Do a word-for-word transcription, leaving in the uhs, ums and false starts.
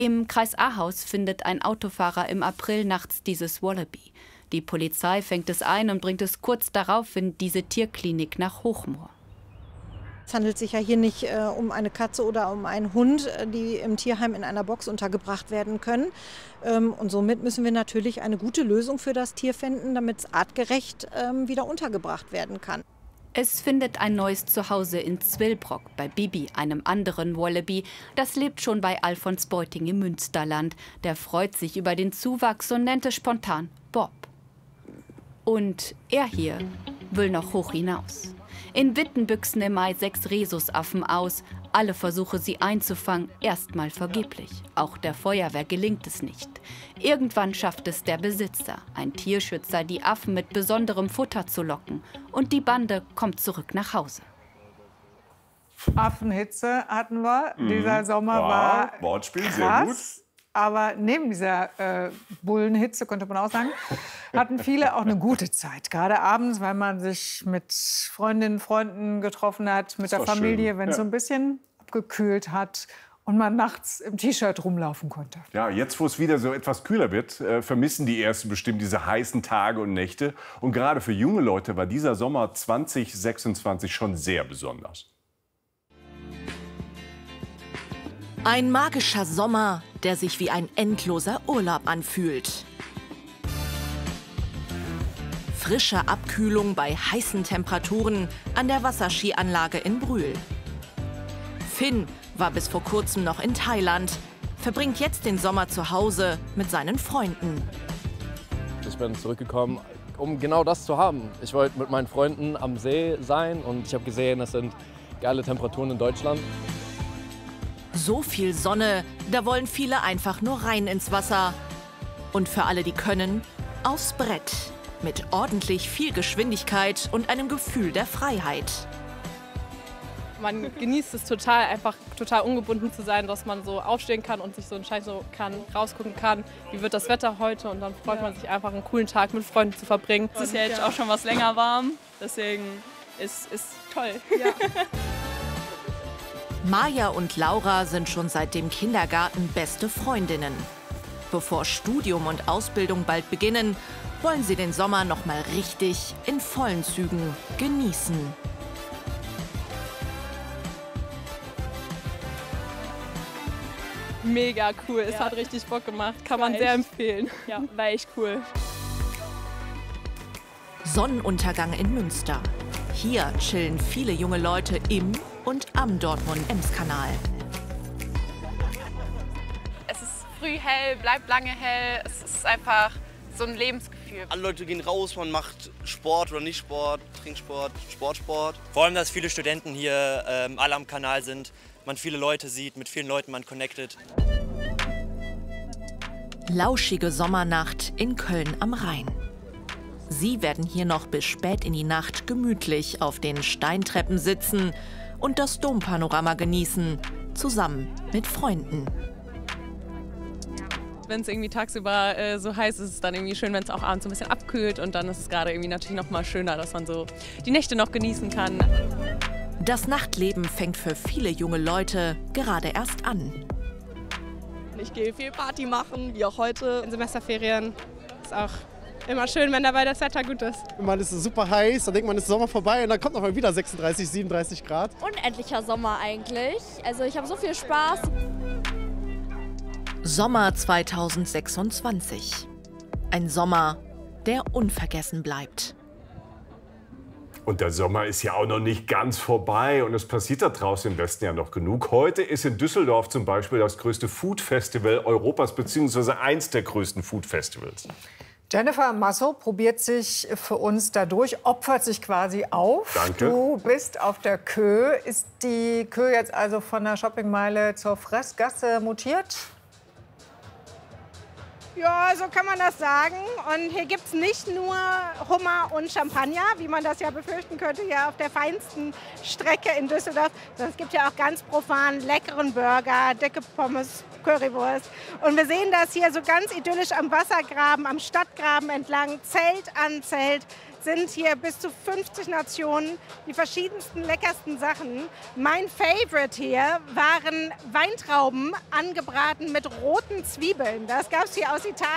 Im Kreis Ahaus findet ein Autofahrer im April nachts dieses Wallaby. Die Polizei fängt es ein und bringt es kurz darauf in diese Tierklinik nach Hochmoor. Es handelt sich ja hier nicht äh, um eine Katze oder um einen Hund, die im Tierheim in einer Box untergebracht werden können. Ähm, und somit müssen wir natürlich eine gute Lösung für das Tier finden, damit es artgerecht ähm, wieder untergebracht werden kann. Es findet ein neues Zuhause in Zwillbrock bei Bibi, einem anderen Wallaby. Das lebt schon bei Alfons Beuting im Münsterland. Der freut sich über den Zuwachs und nennt es spontan Bob. Und er hier will noch hoch hinaus. In Witten büchsen im Mai sechs Rhesusaffen aus. Alle Versuche, sie einzufangen, erstmal vergeblich. Auch der Feuerwehr gelingt es nicht. Irgendwann schafft es der Besitzer, ein Tierschützer, die Affen mit besonderem Futter zu locken. Und die Bande kommt zurück nach Hause. Affenhitze hatten wir. Mhm. Dieser Sommer ja, war Wortspiel, krass. Sehr gut. Aber neben dieser äh, Bullenhitze, könnte man auch sagen, hatten viele auch eine gute Zeit. Gerade abends, weil man sich mit Freundinnen, Freunden getroffen hat, mit der Familie, wenn es ja. so ein bisschen abgekühlt hat und man nachts im T-Shirt rumlaufen konnte. Ja, jetzt, wo es wieder so etwas kühler wird, äh, vermissen die Ersten bestimmt diese heißen Tage und Nächte. Und gerade für junge Leute war dieser Sommer zwanzig sechsundzwanzig schon sehr besonders. Ein magischer Sommer, der sich wie ein endloser Urlaub anfühlt. Frische Abkühlung bei heißen Temperaturen an der Wasserskianlage in Brühl. Finn war bis vor kurzem noch in Thailand, verbringt jetzt den Sommer zu Hause mit seinen Freunden. Ich bin zurückgekommen, um genau das zu haben. Ich wollte mit meinen Freunden am See sein und ich habe gesehen, es sind geile Temperaturen in Deutschland. So viel Sonne, da wollen viele einfach nur rein ins Wasser. Und für alle, die können, aufs Brett. Mit ordentlich viel Geschwindigkeit und einem Gefühl der Freiheit. Man genießt es total, einfach total ungebunden zu sein, dass man so aufstehen kann und sich so entscheiden kann, rausgucken kann, wie wird das Wetter heute. Und dann freut man sich einfach, einen coolen Tag mit Freunden zu verbringen. Es ist ja jetzt auch schon was länger warm, deswegen ist es toll. Ja. Maja und Laura sind schon seit dem Kindergarten beste Freundinnen. Bevor Studium und Ausbildung bald beginnen, wollen sie den Sommer noch mal richtig in vollen Zügen genießen. Mega cool, es ja. hat richtig Bock gemacht, kann man sehr empfehlen. Ja, war echt cool. Sonnenuntergang in Münster. Hier chillen viele junge Leute im und am Dortmund-Ems-Kanal. Es ist früh hell, bleibt lange hell. Es ist einfach so ein Lebensgefühl. Alle Leute gehen raus, man macht Sport oder nicht Sport, Trinksport, Sportsport. Vor allem, dass viele Studenten hier ähm, alle am Kanal sind, man viele Leute sieht, mit vielen Leuten man connectet. Lauschige Sommernacht in Köln am Rhein. Sie werden hier noch bis spät in die Nacht gemütlich auf den Steintreppen sitzen und das Dompanorama genießen, zusammen mit Freunden. Wenn es irgendwie tagsüber äh, so heiß ist, ist es dann irgendwie schön, wenn es auch abends so ein bisschen abkühlt. Und dann ist es gerade irgendwie natürlich noch mal schöner, dass man so die Nächte noch genießen kann. Das Nachtleben fängt für viele junge Leute gerade erst an. Ich gehe viel Party machen, wie auch heute. In Semesterferien ist auch immer schön, wenn dabei das Wetter gut ist. Man ist super heiß, dann denkt man, ist Sommer vorbei und dann kommt noch mal wieder sechsunddreißig, siebenunddreißig Grad. Unendlicher Sommer eigentlich. Also ich habe so viel Spaß. Sommer zweitausendsechsundzwanzig. Ein Sommer, der unvergessen bleibt. Und der Sommer ist ja auch noch nicht ganz vorbei und es passiert da draußen im Westen ja noch genug. Heute ist in Düsseldorf zum Beispiel das größte Food-Festival Europas, beziehungsweise eins der größten Food-Festivals. Jennifer Masso probiert sich für uns dadurch, opfert sich quasi auf. Danke. Du bist auf der Kö. Ist die Kö jetzt also von der Shoppingmeile zur Fressgasse mutiert? Ja, so kann man das sagen. Und hier gibt es nicht nur Hummer und Champagner, wie man das ja befürchten könnte, hier auf der feinsten Strecke in Düsseldorf. Sondern es gibt ja auch ganz profan leckeren Burger, dicke Pommes, Currywurst. Und wir sehen das hier so ganz idyllisch am Wassergraben, am Stadtgraben entlang, Zelt an Zelt. sind hier bis zu fünfzig Nationen, die verschiedensten leckersten Sachen. Mein Favorite hier waren Weintrauben angebraten mit roten Zwiebeln. Das gab es hier aus Italien.